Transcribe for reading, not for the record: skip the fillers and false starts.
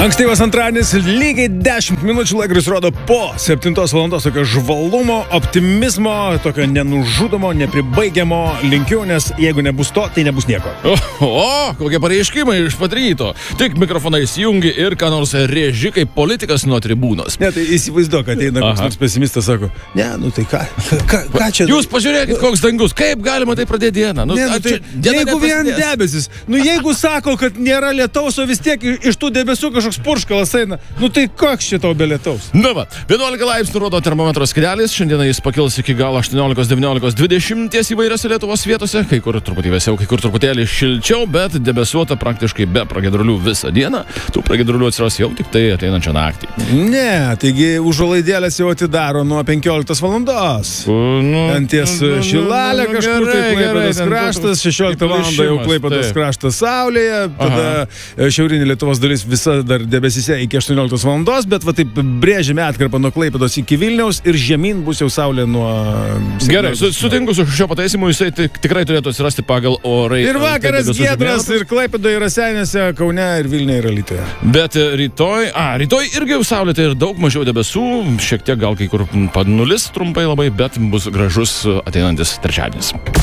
Ankstyvas antradienis, lygiai 10 minučių laikrodis rodo po 7 valandos tokio žvalumo, optimizmo, tokio nenužudomo, nepribaigiamo linkiu, nes jeigu nebus to, tai nebus nieko. Kokie pareiškimai iš pat ryto. Tik mikrofoną įsijungi ir ką nors rėži kaip politikas nuo tribūnos. Ne, tai įsivaizduok, kad ateina koks nors pesimistas, sako, ne, nu tai ką čia... Jūs pažiūrėkit, koks dangus, kaip galima tai pradėti dieną? Ne, nu, tai, jeigu vien debesis, jeigu sako, kad nėra lietaus, o vis tiek iš tų debesų kažkoks purškalas eina, tai koks čia tau be lietaus? Va, 11 laipsnių rodo termometro skedelis, šiandieną jis pakils iki galo 18, 19, 20 įvairiose Lietuvos vietose, kai kur truputį vėsiau, kai kur truputėlį šilčiau, bet debesuota praktiškai be pragiedrulių visą dieną. Tų pragiedrulių atsiras jau tik tai ateinančią naktį. Ne, taigi užuolaidėlės jau atidaro nuo 15 valandos. Ties Šilalė kažkur tai Klaipėdos kraštas, 16 valandą jau Klaipėdos kraštas saulėje, tada šiaurinė Lietuvos dalis visa dar debesise iki 18 valandos, bet va taip brėžime atkarpą nuo Klaipėdos iki Vilniaus ir žemyn bus jau saulė nuo... Gerai, sutinku su šio pataisimu, jisai tikrai turėtų atsirasti pagal orai. Ir vakaras giedras, ir Klaipėdoje yra Raseiniuose, Kaune ir Vilniuje ir Alytuje. Bet rytoj irgi jau saulėta ir daug mažiau debesų, šiek tiek gal kai kur panulis trumpai labai, bet bus gražus ateinantis trečiadienis.